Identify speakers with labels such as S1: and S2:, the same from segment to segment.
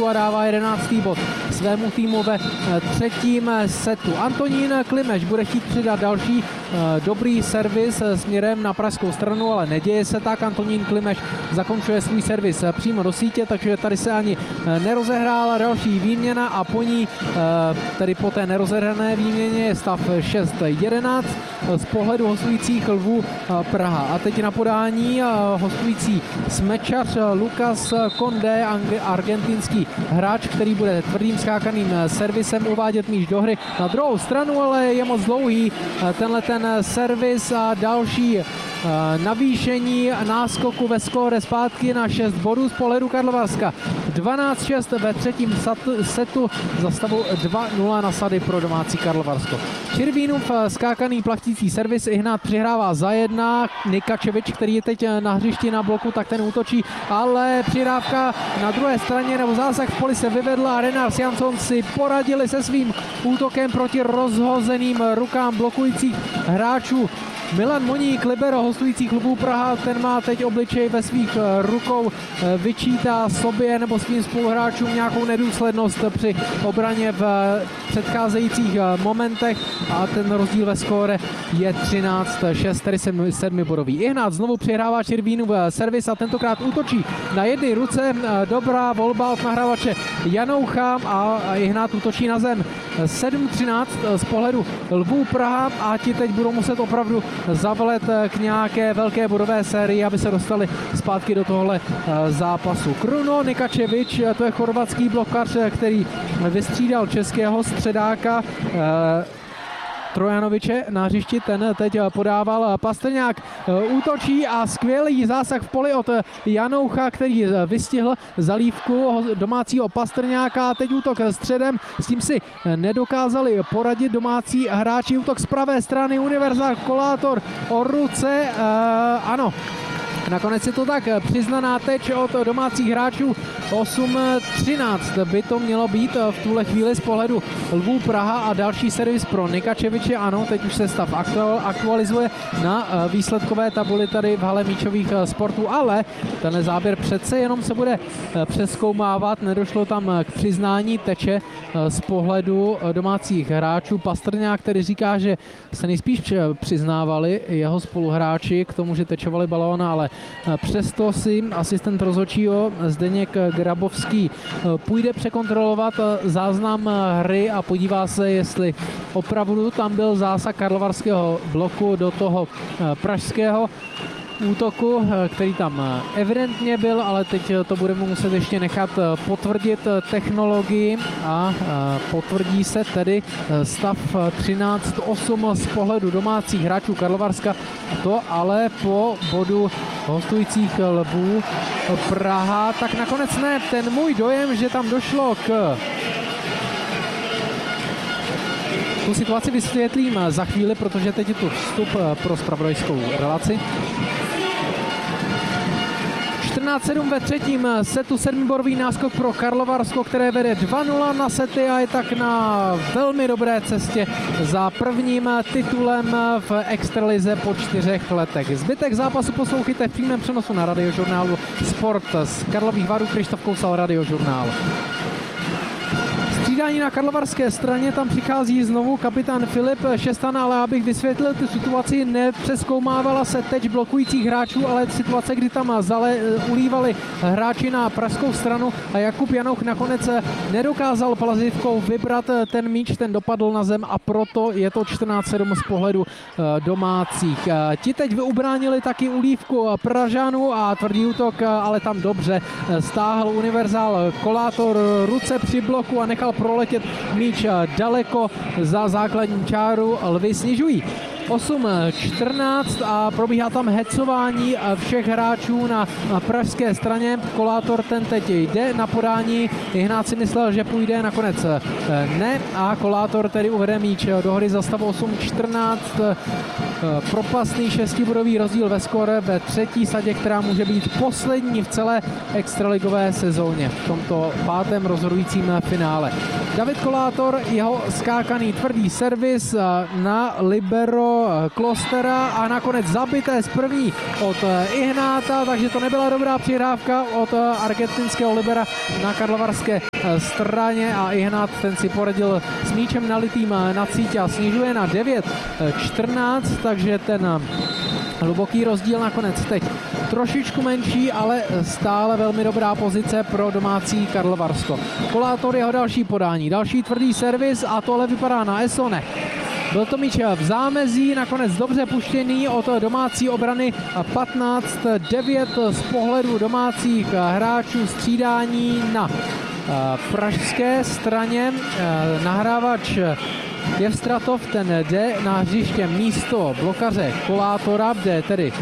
S1: pohledu a dává 11. bod svému týmu ve třetím setu. Antonín Klimeš bude chtít přidat další dobrý servis směrem na pražskou stranu, ale neděje se tak. Antonín Klimeš zakončuje svůj servis přímo do sítě, takže tady se ani nerozehrála další výměna a po ní, tedy po té nerozehrané výměně, je stav 6-11 z pohledu hostujících Lvů Praha. A teď na podání hostující smečař Lucas Condé, argentinský hráč, který bude tvrdým skákaným servisem uvádět míč do hry na druhou stranu, ale je moc dlouhý tenhle ten servis a další navýšení náskoku ve skóre zpátky na 6 bodů z pohledu Karlovarska. 12-6 ve třetím setu za stavu 2-0 na sady pro domácí Karlovarsko. Červínův skákaný plachtící servis Ihnát přihrává za 1. Nikačevič, který je teď na hřišti na bloku, tak ten útočí, ale přihrávka na druhé straně nebo zásah v poli se vyvedla a Renars Jansson si poradili se svým útokem proti rozhozeným rukám blokujících hráčů. Milan Moník, libero hostujících Lvů Praha, ten má teď obličej ve svých rukou, vyčítá sobě nebo svým spoluhráčům nějakou nedůslednost při obraně v předcházejících momentech a ten rozdíl ve skóre je 13-6, tedy 7bodový. Ihnát znovu přihrává Červínův servis a tentokrát útočí na jedné ruce. Dobrá volba od nahrávače Janoucha a Ihnát útočí na zem. 7-13 z pohledu Lvů Praha a ti teď budou muset opravdu zavolet k nějaké velké bodové sérii, aby se dostali zpátky do tohle zápasu. Kruno Nikačevič, to je chorvatský blokař, který vystřídal českého středáka Trojanoviče na hřišti, ten teď podával Pastrňák, útočí a skvělý zásah v poli od Janoucha, který vystihl zalívku domácího Pastrňáka a teď útok středem, s tím si nedokázali poradit domácí hráči, útok z pravé strany, Univerzál Kolátor o ruce, ano. Nakonec je to tak, přiznaná teč od domácích hráčů, 8-13 by to mělo být v tuhle chvíli z pohledu Lvů Praha a další servis pro Nikačeviče. Ano, teď už se stav aktualizuje na výsledkové tabuli tady v hale míčových sportů, ale tenhle záběr přece jenom se bude přezkoumávat, nedošlo tam k přiznání teče z pohledu domácích hráčů. Pastrňák, který říká, že se nejspíš přiznávali jeho spoluhráči k tomu, že tečovali balóna, ale přesto si asistent rozhodčího Zdeněk Grabovský půjde překontrolovat záznam hry a podívá se, jestli opravdu tam byl zásah karlovarského bloku do toho pražského útoku, který tam evidentně byl, ale teď to budeme muset ještě nechat potvrdit technologii a potvrdí se tedy stav 13-8 z pohledu domácích hráčů Karlovarska, to ale po bodu hostujících Lvů Praha. Tak nakonec ne, ten můj dojem, že tam došlo k tu situaci vysvětlím za chvíli, protože teď je tu vstup pro zpravodajskou relaci. 14-7 ve třetím setu, 7bodový náskok pro Karlovarsko, které vede 2-0 na sety a je tak na velmi dobré cestě za prvním titulem v extralize po 4 letech. Zbytek zápasu poslouchejte v přímém přenosu na radiožurnálu Sport z Karlových Varů. Krištof Kousal, Radiožurnál. Střídání na karlovarské straně, tam přichází znovu kapitán Filip Šestan, ale abych vysvětlil tu situaci, nepřezkoumávala se teč blokujících hráčů, ale situace, kdy tam ulívali hráči na pražskou stranu a Jakub Janouch nakonec nedokázal plazivkou vybrat ten míč, ten dopadl na zem a proto je to 14-7 z pohledu domácích. Ti teď ubránili taky ulívku Pražanů a tvrdý útok, ale tam dobře stáhl Univerzál Kolátor ruce při bloku a nechal proletět míč daleko za základní čáru. Lvy snižují 8-14 a probíhá tam hecování všech hráčů na pražské straně. Kolátor ten teď jde na podání, Ihnát si myslel, že půjde, nakonec ne a Kolátor tedy uvede míč do hry za stav 8-14. propastný 6bodový rozdíl ve skóre ve třetí sadě, která může být poslední v celé extraligové sezóně v tomto pátém rozhodujícím finále. David Kolátor, jeho skákaný tvrdý servis na libero Klostera a nakonec zabité z první od Ihnáta, takže to nebyla dobrá přihrávka od argentinského libera na karlovarské straně a Ihnát ten si poradil s míčem nalitým na cítě a snižuje na 9-14, takže ten hluboký rozdíl nakonec teď trošičku menší, ale stále velmi dobrá pozice pro domácí Karlovarsko. Kolátor, jeho další podání, další tvrdý servis a tohle vypadá na Esone. Byl to míč v zámezí, nakonec dobře puštěný od domácí obrany 15-9 z pohledu domácích hráčů. Střídání na pražské straně. Nahrávač Jevstratov, ten jde na hřiště místo blokaře Kolátora, jde tedy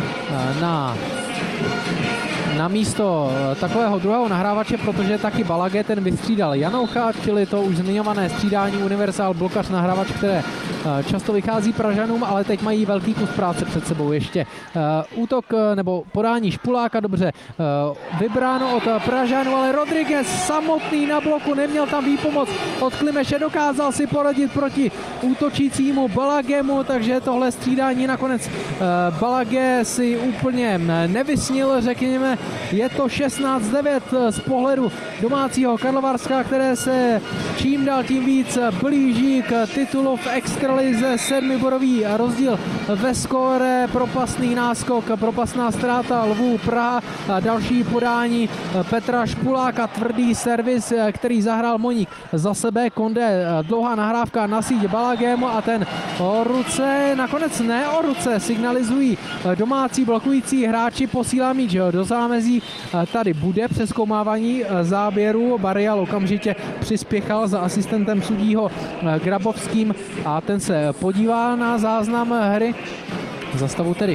S1: na místo takového druhého nahrávače, protože taky Balage ten vystřídal Janoucha, čili to už zmiňované střídání univerzál blokař nahrávač, které často vychází Pražanům, ale teď mají velký kus práce před sebou ještě. Útok nebo podání Špuláka dobře vybráno od Pražanů, ale Rodriguez samotný na bloku, neměl tam výpomoc od Klimeše, dokázal si poradit proti útočícímu Balagemu, takže tohle střídání nakonec Balage si úplně nevysnil, řekněme. Je to 16-9 z pohledu domácího Karlovarska, které se čím dál tím víc blíží k titulu v extralize. 7bodový rozdíl ve skóre, propastný náskok, propastná ztráta Lvů Praha a další podání Petra Špuláka, tvrdý servis, který zahrál Moník za sebe. Konde, dlouhá nahrávka na síť Balagému a ten o ruce, nakonec ne o ruce, signalizují domácí blokující hráči, posílá míč do zámezí. Tady bude přezkoumávání záběru. Barial okamžitě přispěchal za asistentem sudího Grabovským a ten se podívá na záznam hry. Za stavu tedy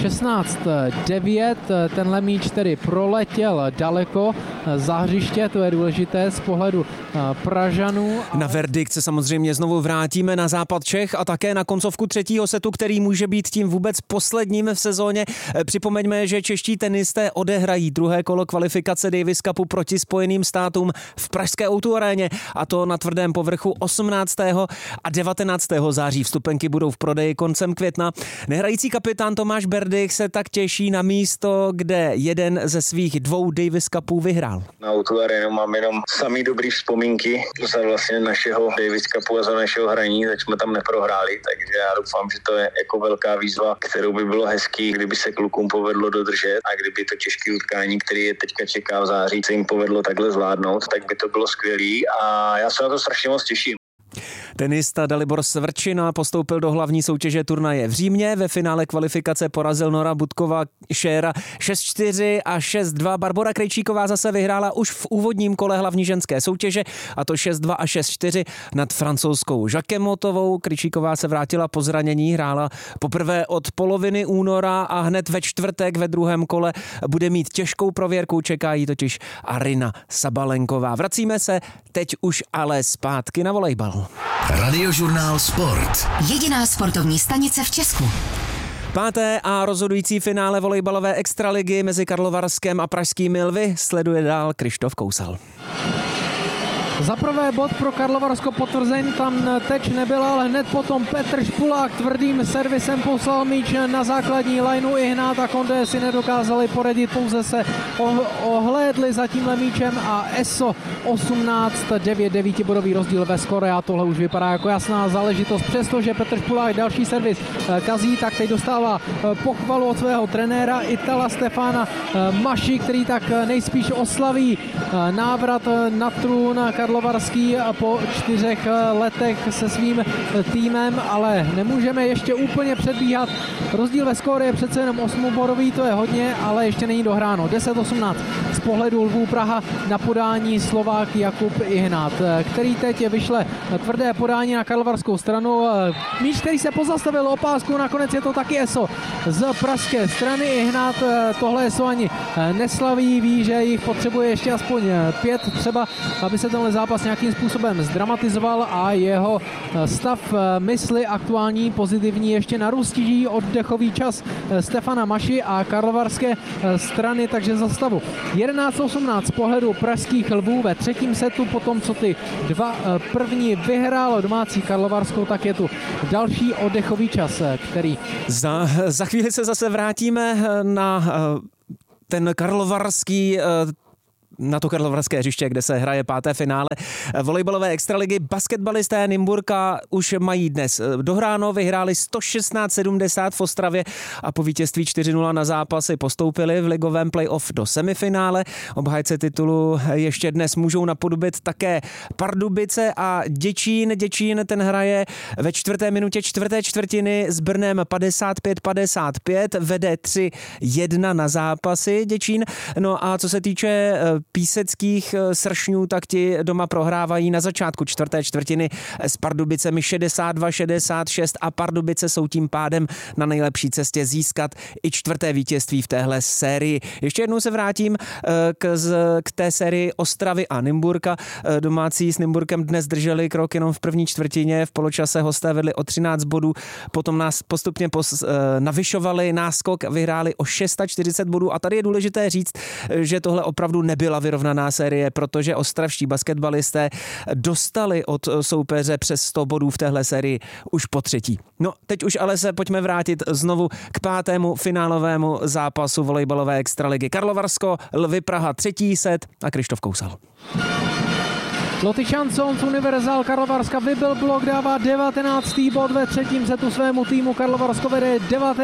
S1: 16-9, tenhle míč tedy proletěl daleko za hřiště, to je důležité z pohledu Pražanů.
S2: Na verdikt se samozřejmě znovu vrátíme na západ Čech a také na koncovku třetího setu, který může být tím vůbec posledním v sezóně. Připomeňme, že čeští tenisté odehrají druhé kolo kvalifikace Davis Cupu proti Spojeným státům v pražské O2 aréně, a to na tvrdém povrchu 18. a 19. září. Vstupenky budou v prodeji koncem května. Nehrající kapitán Tomáš Berdych se tak těší na místo, kde jeden ze svých 2 Davis Cupů vyhrál.
S3: Na O2 arénu mám jenom samý dobrý vzpomínky za vlastně našeho Davis Cupu a za našeho hraní, tak jsme tam neprohráli, takže já doufám, že to je jako velká výzva, kterou by bylo hezký, kdyby se klukům povedlo dodržet a kdyby to těžké utkání, který je teďka čeká v září, se jim povedlo takhle zvládnout, tak by to bylo skvělý a já se na to strašně moc těším.
S2: Tenista Dalibor Svrčina postoupil do hlavní soutěže turnaje v Římě. Ve finále kvalifikace porazil Nora Budkova Šéra 6-4 a 6-2. Barbora Krejčíková zase vyhrála už v úvodním kole hlavní ženské soutěže, a to 6-2 a 6-4 nad francouzskou Jacquemotovou. Krejčíková se vrátila po zranění, hrála poprvé od poloviny února a hned ve čtvrtek ve druhém kole bude mít těžkou prověrku, čeká jí totiž Arina Sabalenková. Vracíme se teď už ale zpátky na volejbal.
S4: Radiožurnál Sport.
S5: Jediná sportovní stanice v Česku.
S2: Páté a rozhodující finále volejbalové extraligy mezi Karlovarskem a pražskými Lvy sleduje dál Krištof Kousal.
S1: Za prvé bod pro Karlovarsko potvrzen, tam teč nebyla, ale hned potom Petr Špulák tvrdým servisem poslal míč na základní lineu. Ihnát a Konde si nedokázali poradit, pouze se ohlédli za tímhle míčem a ESO 18-9, 9bodový rozdíl ve skore a tohle už vypadá jako jasná záležitost. Přestože Petr Špulák další servis kazí, tak teď dostává pochvalu od svého trenéra Itala Stefana Maši, který tak nejspíš oslaví návrat na trůn karlovarský po 4 letech se svým týmem, ale nemůžeme ještě úplně předbíhat. Rozdíl ve skóre je přece jenom 8bodový, to je hodně, ale ještě není dohráno. 10-18 z pohledu Lvů Praha na podání Slovák Jakub Ihnat, který teď vyšle tvrdé podání na karlovarskou stranu. Míč, který se pozastavil opásku, nakonec je to taky ESO z pražské strany. Ihnat tohle ESO ani neslaví, ví, že jich potřebuje ještě aspoň 5 třeba, aby se tenhle zápas nějakým způsobem zdramatizoval a jeho stav mysli aktuální pozitivní ještě narůstí oddechový čas Stefana Maši a karlovarské strany, takže za stavu 11-18 z pohledu pražských Lvů ve třetím setu, potom co ty dva první vyhrálo domácí Karlovarsko, tak je tu další oddechový čas, který...
S2: Za chvíli se zase vrátíme na ten karlovarský na to karlovarské hřiště, kde se hraje 5. finále volejbalové extraligy. Basketbalisté Nymburka už mají dnes dohráno, vyhráli 116-70 v Ostravě a po vítězství 4-0 na zápasy postoupili v ligovém playoff do semifinále. Obhájce titulu ještě dnes můžou napodobit také Pardubice a Děčín. Děčín ten hraje ve 4. minutě 4. čtvrtiny s Brnem 55-55, vede 3-1 na zápasy Děčín. No a co se týče píseckých sršňů, tak ti doma prohrávají na začátku 4. čtvrtiny s Pardubicemi 62-66 a Pardubice jsou tím pádem na nejlepší cestě získat i 4. vítězství v téhle sérii. Ještě jednou se vrátím k té sérii Ostravy a Nymburka. Domácí s Nymburkem dnes drželi krok jenom v první čtvrtině, v poločase hosté vedli o 13 bodů, potom nás postupně navyšovali náskok, vyhráli o 640 bodů a tady je důležité říct, že tohle opravdu nebyla vyrovnaná série, protože ostravští basketbalisté dostali od soupeře přes 100 bodů v téhle sérii už po třetí. No, teď už ale se pojďme vrátit znovu k 5. finálovému zápasu volejbalové extraligy. Karlovarsko, Lvy Praha, 3. set a Krištof Kousal.
S1: Loty Chansons, Univerzál Karlovarska vybil blok, dává 19. bod ve třetím setu svému týmu. Karlovarsko vede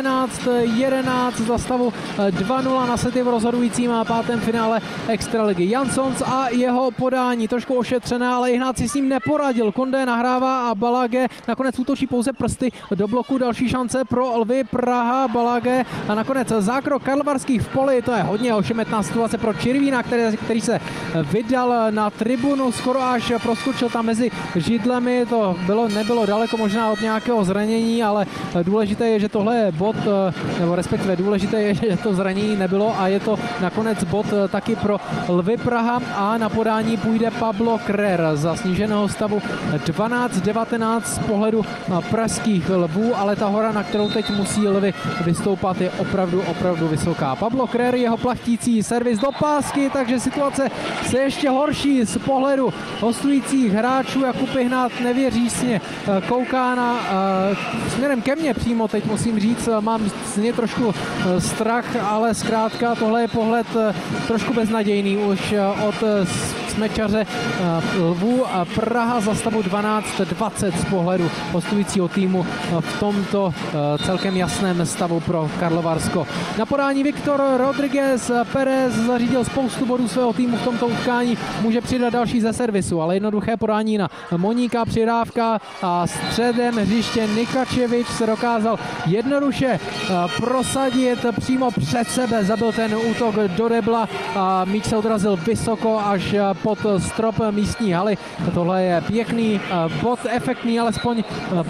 S1: 19-11 za stavu 2-0 na sety v rozhodujícím a 5. finále extraligy. Jansons a jeho podání trošku ošetřené, ale Ihnat si s ním neporadil. Kondé nahrává a Balage nakonec útočí pouze prsty do bloku. Další šance pro Lvy Praha, Balage a nakonec zákrok karlovarských v poli. To je hodně ošemetná situace pro Čirvína, který se vydal na tribunu skoro až proskočil tam mezi židlemi, to nebylo daleko možná od nějakého zranění, ale důležité je, že tohle je bod, nebo respektive důležité je, že to zranění nebylo a je to nakonec bod taky pro Lvy Praha a na podání půjde Pablo Krer za sníženého stavu 12-19 z pohledu pražských Lvů, ale ta hora, na kterou teď musí Lvy vystoupat, je opravdu vysoká. Pablo Krer, jeho plachtící servis do pásky, takže situace se ještě horší z pohledu hostujících hráčů. Jakub Ihnat nevěřícně kouká směrem ke mně přímo, teď musím říct, mám z něj trošku strach, ale zkrátka tohle je pohled trošku beznadějný už od smečaře Lvů Praha za stavu 12-20 z pohledu hostujícího týmu v tomto celkem jasném stavu pro Karlovarsko. Na podání Viktor Rodriguez Perez zařídil spoustu bodů svého týmu v tomto utkání, může přidat další ze servisu, ale jednoduché podání na Moníka, přidávka a středem hřiště Nikačevič se dokázal jednoduše prosadit přímo před sebe, zabil ten útok do debla a míč se odrazil vysoko až pod strop místní haly. Tohle je pěkný bod, efektní alespoň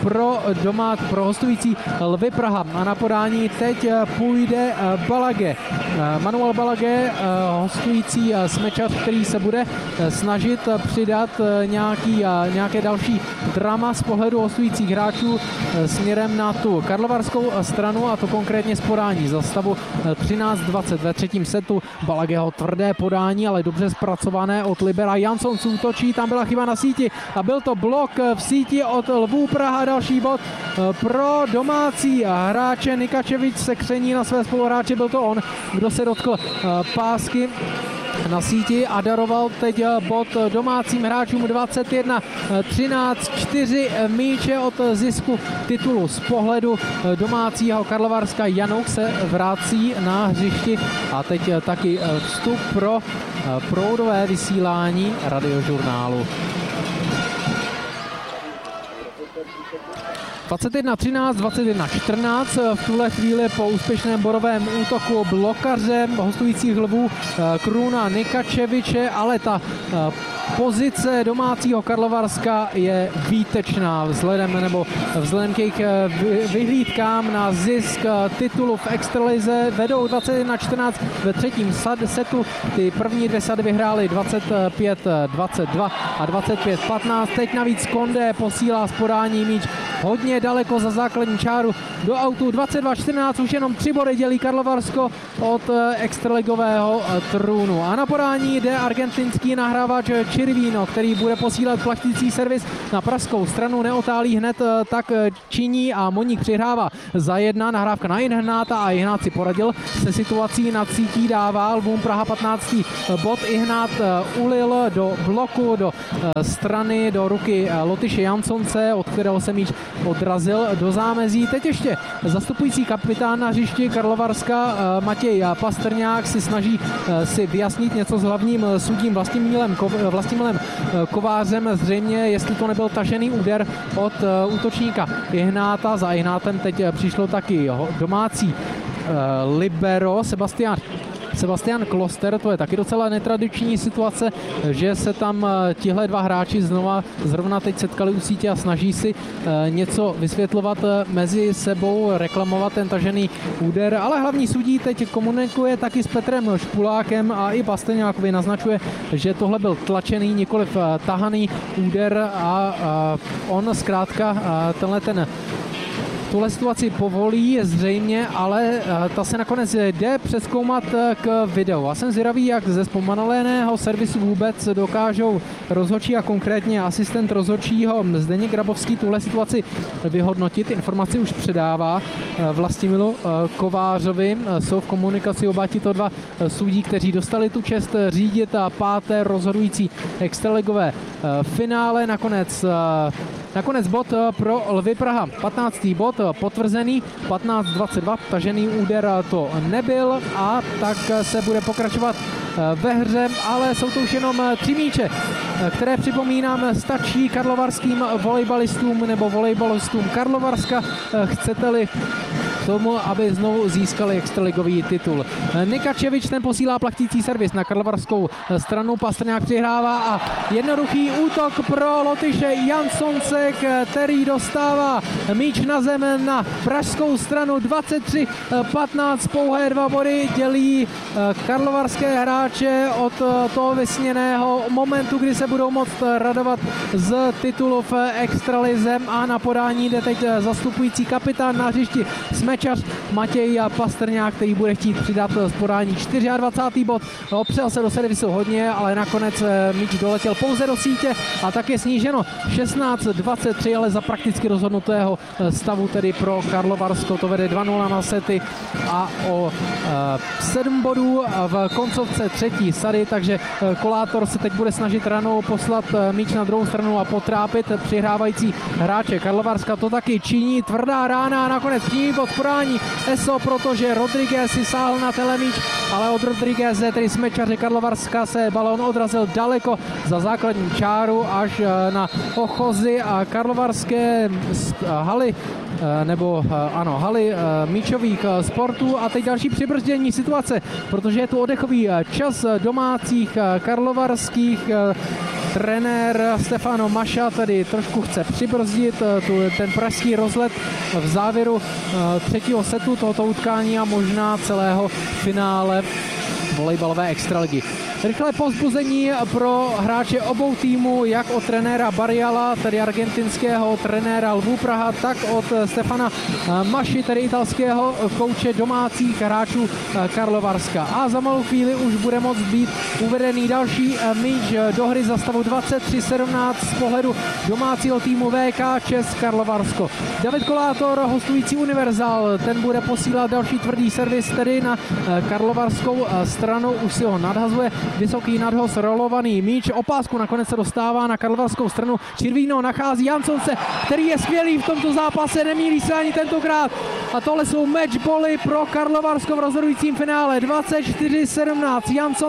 S1: pro hostující Lvy Praha. A na podání teď půjde Balage. Manuel Balage, hostující smečař, který se bude snažit přidat nějaké další drama z pohledu hostujících hráčů směrem na tu karlovarskou stranu, a to konkrétně z podání za stavu 13-20 ve třetím setu. Balageho tvrdé podání, ale dobře zpracované od Libera. Jansson útočí, tam byla chyba na síti a byl to blok v síti od Lvů Praha. Další bod pro domácí hráče. Nikačevič se kření na své spoluhráče, byl to on, kdo se dotkl pásky na síti a daroval teď bod domácím hráčům 21-13, 4 míče od zisku titulu z pohledu domácího Karlovarska. Janouk se vrací na hřišti a teď taky vstup pro proudové vysílání Radiožurnálu. 21-13, 21-14 v tuhle chvíli po úspěšném bodovém útoku blokaře hostujících lvů Kruna Nikačeviče, ale ta pozice domácího Karlovarska je výtečná vzhledem k jejich vyhlídkám na zisk titulu v extralize. Vedou 21-14 ve třetím setu. Ty první dvě sady vyhráli 25-22 a 25-15. Teď navíc Kondé posílá z podání míč hodně daleko za základní čáru do autu. 22-14, už jenom 3 body dělí Karlovarsko od extraligového trůnu. A na podání jde argentinský nahrávač Čirvíno, který bude posílat plachtící servis na pražskou stranu. Neotálí hned, tak činí a Moník přihrává za 1. Nahrávka na Ihnáta a Ihnát si poradil se situací, na cítí dává Lvům Praha 15. bod. Ihnát ulil do bloku, do strany, do ruky Lotyše Jansonce, od kterého se míč odrazil do zámezí. Teď ještě zastupující kapitán na hřišti Karlovarska Matěj Pastrňák si snaží si vyjasnit něco s hlavním sudím Vlastimilem Kovářem. Zřejmě, jestli to nebyl tažený úder od útočníka Ihnáta. Za Ihnátem teď přišlo taky domácí libero Sebastian Kloster. To je taky docela netradiční situace, že se tam tihle dva hráči zrovna teď setkali u sítě a snaží si něco vysvětlovat mezi sebou, reklamovat ten tažený úder, ale hlavní sudí teď komunikuje taky s Petrem Špulákem a i Pastrňákovi naznačuje, že tohle byl tlačený, nikoliv tahaný úder a on zkrátka tuhle situaci povolí zřejmě, ale ta se nakonec jde přezkoumat k videu. A jsem zvědavý, jak ze zpomaleného servisu vůbec dokážou rozhodčí a konkrétně asistent rozhodčího Zdeněk Grabovský tuhle situaci vyhodnotit. Informaci už předává Vlastimilu Kovářovi. Jsou v komunikaci oba tito dva sudí, kteří dostali tu čest řídit a 5. rozhodující extraligové finále. Nakonec bod pro Lvy Praha. 15. bod potvrzený, 15-22, tažený úder to nebyl a tak se bude pokračovat ve hře, ale jsou to už jenom 3 míče, které připomínám stačí karlovarským volejbalistům nebo volejbalistům Karlovarska, chcete-li tomu, aby znovu získali extraligový titul. Nikačevič ten posílá plachtící servis na karlovarskou stranu, Pastrňák přihrává a jednoduchý útok pro Lotyše Jansonce, který dostává míč na zem na pražskou stranu. 23-15, pouhé 2 body dělí karlovarské hráče od toho vysněného momentu, kdy se budou moct radovat z titulu v extralize a na podání jde teď zastupující kapitán na hřišti smečař Matěj Pastrňák, který bude chtít přidat z podání 24. bod. Opřel se do servisu hodně, ale nakonec míč doletěl pouze do sítě a tak je sníženo 16-23, ale za prakticky rozhodnutého stavu tedy pro Karlovarsko. To vede 2-0 na sety a o 7 bodů v koncovce třetí sady, takže Kolátor se teď bude snažit ranou poslat míč na druhou stranu a potrápit přihrávající hráče Karlovarska. To taky činí, tvrdá rána a nakonec přímý bod podání ESO, protože Rodriguez si sáhl na telemíč, ale od Rodrigueze, tedy smečaře Karlovarska, se balón odrazil daleko za základní čáru až na ochozy a karlovarské haly, haly míčových sportů. A teď další přibrzdění situace, protože je tu oddechový čas domácích karlovarských. Trenér Stefano Maša tedy trošku chce přibrzdit ten pražský rozlet v závěru třetího setu tohoto utkání a možná celého finále volejbalové extraligy. Rychlé povzbuzení pro hráče obou týmů, jak od trenéra Barriala, tedy argentinského trenéra Lvů Praha, tak od Stefana Maši, tedy italského kouče domácích hráčů Karlovarska. A za malou chvíli už bude moct být uvedený další míč do hry za stavu 23-17 z pohledu domácího týmu VK ČEZ Karlovarsko. David Kolátor, hostující Univerzál, ten bude posílat další tvrdý servis tedy na karlovarskou stranu, už si ho nadhazuje. Vysoký nadhoz, rolovaný míč, opásku nakonec se dostává na karlovarskou stranu. Čirvíno nachází Jansonce, který je skvělý v tomto zápase, nemýlí se ani tentokrát. A tohle jsou matchbally pro Karlovarsko v rozhodujícím finále. 24-17, Jansons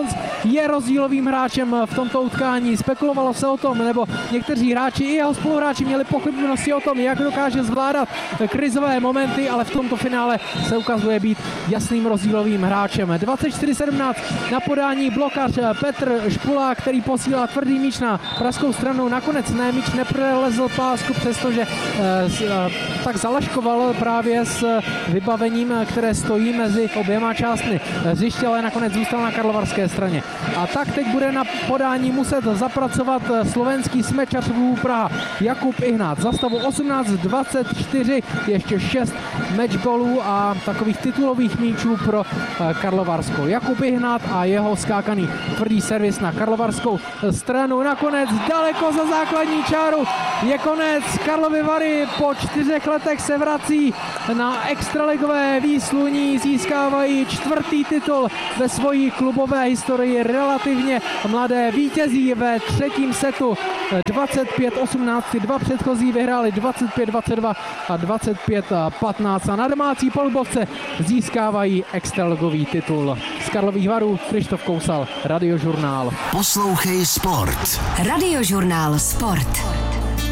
S1: je rozdílovým hráčem v tomto utkání. Spekulovalo se o tom, nebo někteří hráči i jeho spoluhráči měli pochybnosti o tom, jak dokáže zvládat krizové momenty, ale v tomto finále se ukazuje být jasným rozdílovým hráčem. 24-17 na podání blokař Petr Špula, který posílá tvrdý míč na pražskou stranu. Nakonec míč neprelezl pásku, přestože tak zalaškoval právě s vybavením, které stojí mezi oběma částmi hřiště, ale nakonec zůstal na karlovarské straně. A tak teď bude na podání muset zapracovat slovenský smečař Praha Jakub Ihnác. Za stavu 18-24 ještě 6 matchballů a takových titulových míčů pro Karlovarsko. Jakub Ihnác a jeho skákaný tvrdý servis na karlovarskou stranu. Nakonec daleko za základní čáru. Je konec. Karlovy Vary po 4 letech se vrací na extraligové výsluní, získávají 4. titul ve svojí klubové historii. Relativně mladé vítězí ve 3. setu 25-18. 2 předchozí vyhráli 25-22 a 25-15 a na domácí polubovce získávají extraligový titul. Z Karlových Varů Krištof Kousal, Radiožurnál.
S4: Poslouchej Sport.
S5: Radiožurnál Sport.